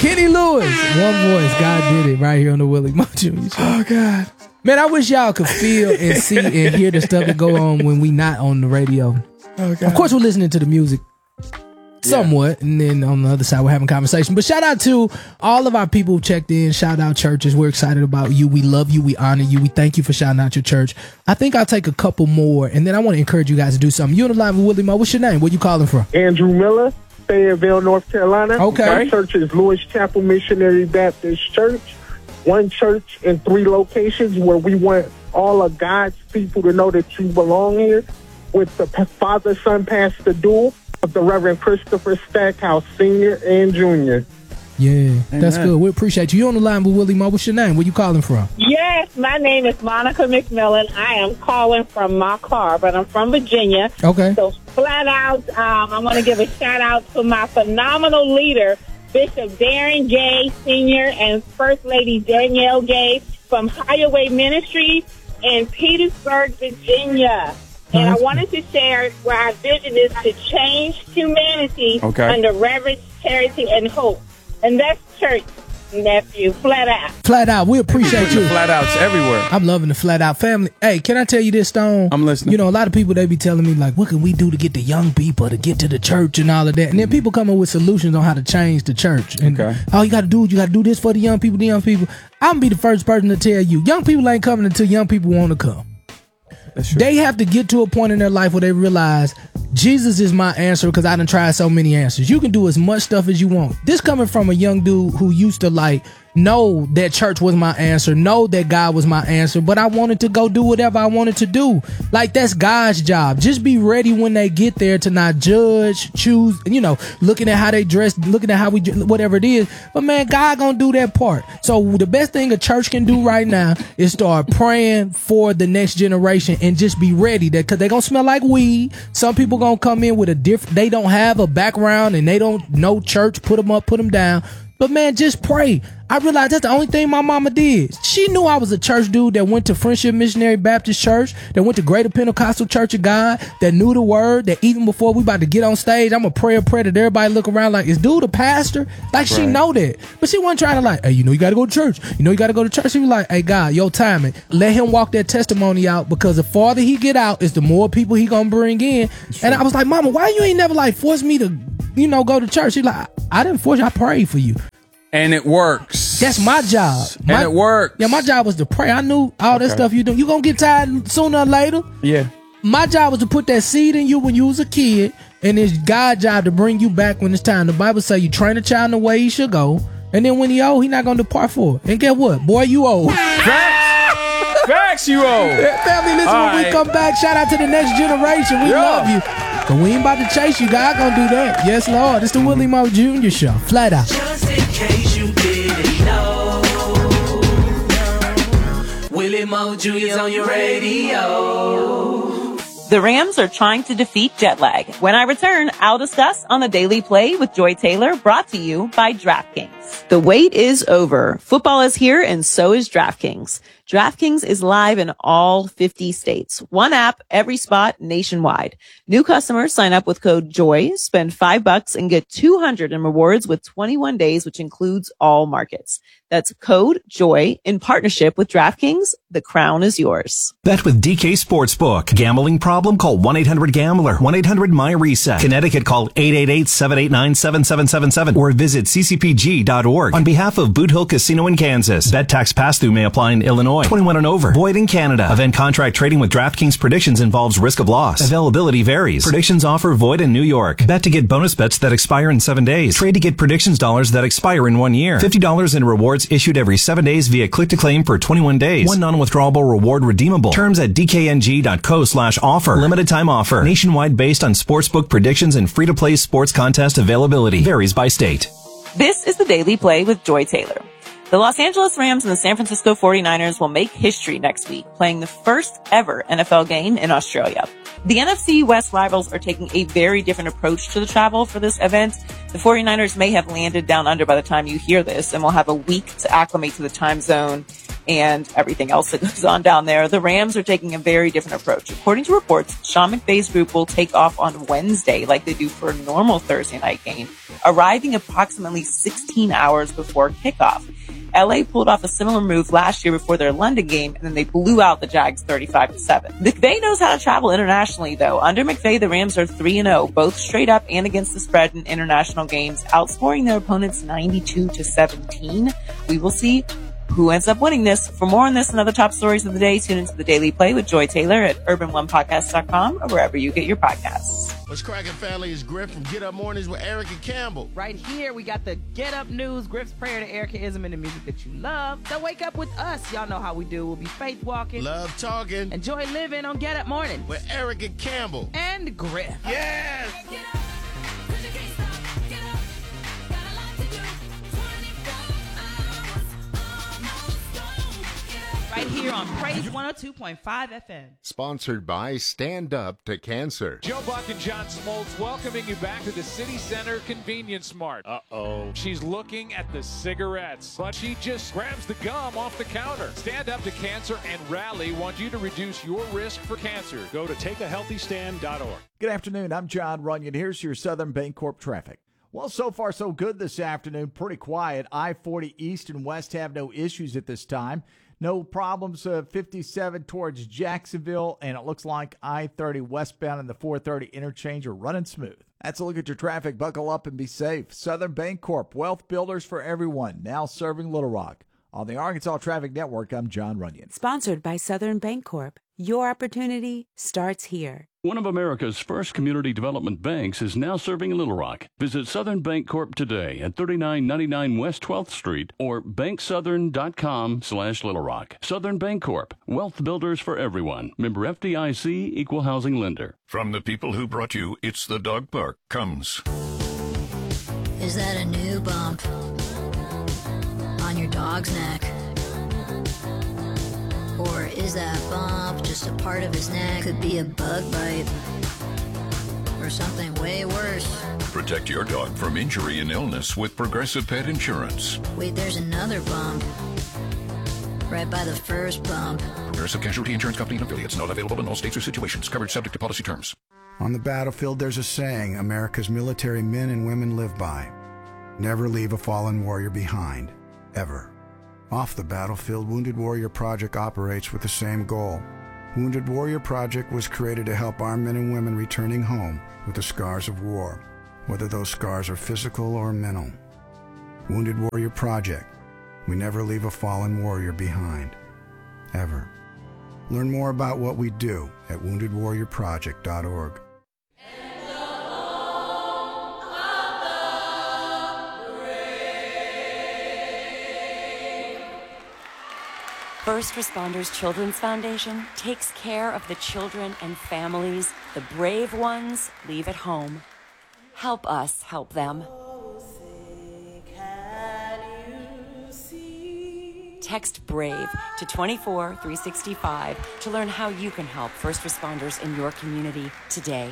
Kenny Lewis. One voice. God did it right here on the Willie Mo Jr. Show. Oh, God. Man, I wish y'all could feel and see and hear the stuff that go on when we not on the radio. Oh, God. Of course, we're listening to the music somewhat, and then on the other side, we're having conversation. But shout out to all of our people who checked in. Shout out churches. We're excited about you. We love you. We honor you. We thank you for shouting out your church. I think I'll take a couple more, and then I want to encourage you guys to do something. You on the line with Willie Mo. What's your name? Where you calling from? Andrew Miller, Fayetteville, North Carolina. Okay. My church is Lewis Chapel Missionary Baptist Church. One church in 3 locations where we want all of God's people to know that you belong here, with the Father, Son, Pastor dual of the Reverend Christopher Stackhouse, Sr. and Jr. Yeah, that's good. We appreciate you. You on the line with Willie Mo. What's your name? Where you calling from? Yes, my name is Monica McMillan. I am calling from my car, but I'm from Virginia. Okay. So flat out, I want to give a shout out to my phenomenal leader, Bishop Darren Gay Sr. and First Lady Danielle Gay from Highway Ministries in Petersburg, Virginia. And I wanted to share where our vision is to change humanity under reverence, charity, and hope. And that's church, nephew, flat out. Flat out. We appreciate you. Flat outs everywhere. I'm loving the flat out family. Hey, can I tell you this, Stone? I'm listening. You know, a lot of people, they be telling me, like, what can we do to get the young people to get to the church and all of that? And then people come up with solutions on how to change the church. And all you got to do this for the young people, I'm going to be the first person to tell you, young people ain't coming until young people want to come. They have to get to a point in their life where they realize Jesus is my answer because I done tried so many answers. You can do as much stuff as you want. This coming from a young dude who used to know that church was my answer, know that God was my answer, but I wanted to go do whatever I wanted to do. Like, that's God's job. Just be ready when they get there to not judge, choose, looking at how they dress, looking at how we, whatever it is. But man, God gonna do that part. So the best thing a church can do right now is start praying for the next generation and just be ready, that because they gonna smell like weed. Some people gonna come in with they don't have a background and they don't know church, put them up, put them down. But man, just pray. I realized that's the only thing my mama did. She knew I was a church dude that went to Friendship Missionary Baptist Church, that went to Greater Pentecostal Church of God, that knew the word, that even before we about to get on stage, I'm going to pray a prayer that everybody look around like, is dude a pastor? Like, she know that. But she wasn't trying to hey, you got to go to church. You got to go to church. She was like, hey, God, your timing. Let him walk that testimony out, because the farther he get out is the more people he going to bring in. And I was like, Mama, why you ain't never force me to, go to church? She's like, I didn't force you. I prayed for you. And it works. That's my job. And it works. Yeah, my job was to pray. I knew all that stuff you do. You gonna get tired sooner or later. Yeah. My job was to put that seed in you when you was a kid, and it's God's job to bring you back when it's time. The Bible say you train a child in the way he should go, and then when he old, he not gonna depart for it. And guess what? Boy, you old. Facts, you old. Family, listen, when we come back, shout out to the next generation. We love you. But we ain't about to chase you. God gonna do that. Yes, Lord. It's the Willie Mo Jr. Show. Flat out. Just in case you didn't know, Willie Mo Jr.'s on your radio. The Rams are trying to defeat jet lag. When I return, I'll discuss on the Daily Play with Joy Taylor, brought to you by DraftKings. The wait is over. Football is here, and so is DraftKings. DraftKings is live in all 50 states. One app, every spot, nationwide. New customers sign up with code JOY, spend $5 and get $200 in rewards with 21 days, which includes all markets. That's code JOY in partnership with DraftKings. The crown is yours. Bet with DK Sportsbook. Gambling problem? Call 1-800-GAMBLER. 1-800-MY-RESET. Connecticut, call 888-789-7777 or visit ccpg.org. On behalf of Boot Hill Casino in Kansas, bet tax pass-through may apply in Illinois. 21 and over. Void in Canada. Event contract trading with DraftKings predictions involves risk of loss. Availability varies. Predictions offer void in New York. Bet to get bonus bets that expire in 7 days. Trade to get predictions dollars that expire in 1 year. $50 in rewards issued every 7 days via click to claim for 21 days. One non-withdrawable reward redeemable. Terms at dkng.co/offer. Limited time offer. Nationwide based on sportsbook predictions and free-to-play sports contest availability. Varies by state. This is the Daily Play with Joy Taylor. The Los Angeles Rams and the San Francisco 49ers will make history next week, playing the first ever NFL game in Australia. The NFC West rivals are taking a very different approach to the travel for this event. The 49ers may have landed down under by the time you hear this and will have a week to acclimate to the time zone. and everything else that goes on down there, the Rams are taking a very different approach. According to reports, Sean McVay's group will take off on Wednesday like they do for a normal Thursday night game, arriving approximately 16 hours before kickoff. LA pulled off a similar move last year before their London game, and then they blew out the Jags 35-7. McVay knows how to travel internationally, though. Under McVay, the Rams are 3-0, both straight up and against the spread in international games, outscoring their opponents 92-17. We will see who ends up winning this. For more on this and other top stories of the day, tune into the Daily Play with Joy Taylor at urban1podcast.com or wherever you get your podcasts. What's cracking, family? It's Griff from Get Up Mornings with Erica Campbell. Right here, we got the Get Up News, Griff's prayer to Ericaism and the music that you love. So wake up with us. Y'all know how we do. We'll be faith walking, love talking, enjoy living on Get Up Morning with Erica Campbell and Griff. Yes! Right here on Praise 102.5 FM. Sponsored by Stand Up to Cancer. Joe Buck and John Smoltz welcoming you back to the City Center Convenience Mart. Uh-oh. She's looking at the cigarettes, but she just grabs the gum off the counter. Stand Up to Cancer and Rally want you to reduce your risk for cancer. Go to takeahealthystand.org. Good afternoon. I'm John Runyon. Here's your Southern Bancorp traffic. Well, so far so good this afternoon. Pretty quiet. I-40 East and West have no issues at this time. No problems 57 towards Jacksonville, and it looks like I-30 westbound and the 430 interchange are running smooth. That's a look at your traffic. Buckle up and be safe. Southern Bancorp, wealth builders for everyone, now serving Little Rock. On the Arkansas Traffic Network, I'm John Runyon. Sponsored by Southern Bancorp. Your opportunity starts here. One of America's first community development banks is now serving Little Rock. Visit Southern Bancorp today at 3999 West 12th Street or banksouthern.com/Little Rock. Southern Bancorp, wealth builders for everyone. Member FDIC, equal housing lender. From the people who brought you It's the Dog Park comes. Is that a new bump on your dog's neck? Or is that bump just a part of his neck? Could be a bug bite or something way worse. Protect your dog from injury and illness with Progressive Pet Insurance. Wait, there's another bump right by the first bump. Progressive Casualty Insurance Company and affiliates. Not available in all states or situations. Coverage subject to policy terms. On the battlefield, there's a saying America's military men and women live by. Never leave a fallen warrior behind, ever. Off the battlefield, Wounded Warrior Project operates with the same goal. Wounded Warrior Project was created to help our men and women returning home with the scars of war, whether those scars are physical or mental. Wounded Warrior Project. We never leave a fallen warrior behind, ever. Learn more about what we do at woundedwarriorproject.org. First Responders Children's Foundation takes care of the children and families the brave ones leave at home. Help us help them. Text BRAVE to 24365 to learn how you can help first responders in your community today.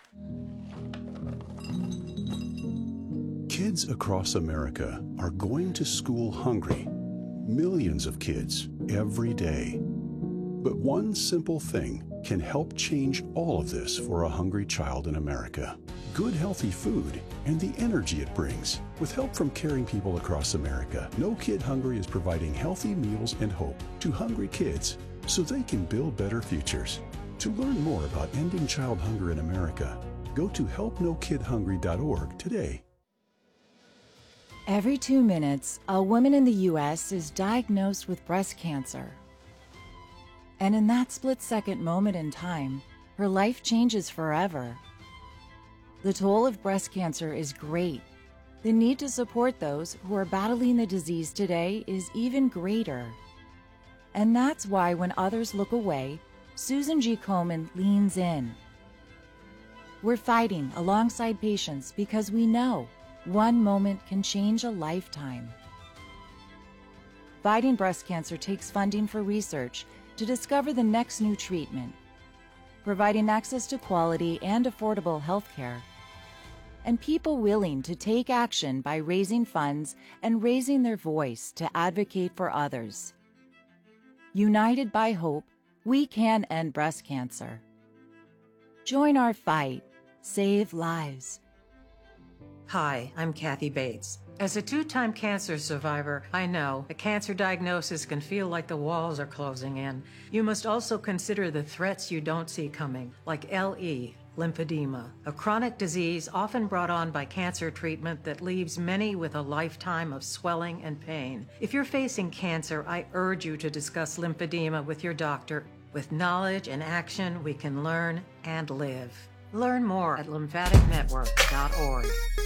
Kids across America are going to school hungry. Millions of kids every day. But one simple thing can help change all of this for a hungry child in America. Good, healthy food and the energy it brings. With help from caring people across America, No Kid Hungry is providing healthy meals and hope to hungry kids so they can build better futures. To learn more about ending child hunger in America, go to helpnokidhungry.org today. Every 2 minutes, a woman in the U.S. is diagnosed with breast cancer. And in that split-second moment in time, her life changes forever. The toll of breast cancer is great. The need to support those who are battling the disease today is even greater. And that's why when others look away, Susan G. Komen leans in. We're fighting alongside patients because we know one moment can change a lifetime. Fighting breast cancer takes funding for research to discover the next new treatment, providing access to quality and affordable health care, and people willing to take action by raising funds and raising their voice to advocate for others. United by hope, we can end breast cancer. Join our fight. Save lives. Hi, I'm Kathy Bates. As a two-time cancer survivor, I know a cancer diagnosis can feel like the walls are closing in. You must also consider the threats you don't see coming, like LE, lymphedema, a chronic disease often brought on by cancer treatment that leaves many with a lifetime of swelling and pain. If you're facing cancer, I urge you to discuss lymphedema with your doctor. With knowledge and action, we can learn and live. Learn more at lymphaticnetwork.org.